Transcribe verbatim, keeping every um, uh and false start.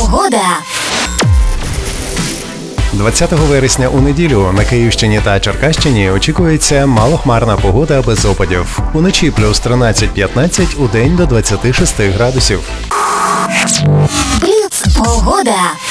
Погода. двадцятого вересня у неділю на Київщині та Черкащині очікується малохмарна погода без опадів. Уночі плюс тринадцять п'ятнадцять, удень до двадцяти шести градусів. Бліц. Погода.